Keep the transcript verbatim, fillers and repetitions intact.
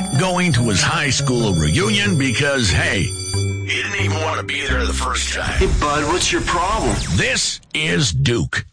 not going to his high school reunion because, hey, he didn't even want to be there the first time. Hey, bud, what's your problem? This is Duke.